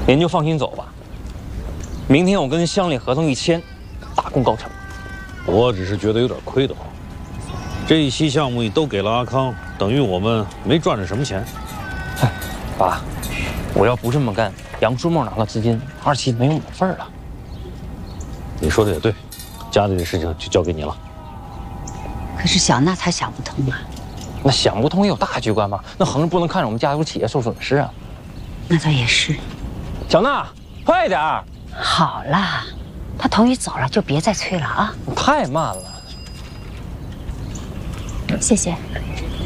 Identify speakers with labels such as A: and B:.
A: 您就放心走吧。明天我跟乡里合同一签，大功告成。
B: 我只是觉得有点亏得慌。这一期项目你都给了阿康，等于我们没赚着什么钱。
A: 嗨，爸，我要不这么干，杨书梦拿了资金，2期没有我份儿了。
B: 你说的也对，家里的事情就交给你了。
C: 可是小娜她想不通啊。
A: 那想不通也有大局观嘛，那横着不能看着我们家族企业受损失啊。
C: 那倒也是。
A: 小娜，快点儿！
C: 好啦，他同意走了，就别再催了啊。
A: 太慢了。
D: 谢谢。